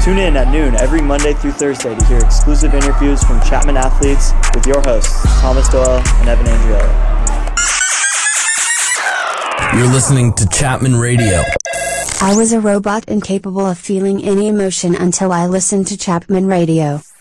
Tune in at noon every Monday through Thursday to hear exclusive interviews from Chapman athletes with your hosts, Thomas Doyle and Evan Andriolo. You're listening to Chapman Radio. I was a robot incapable of feeling any emotion until I listened to Chapman Radio.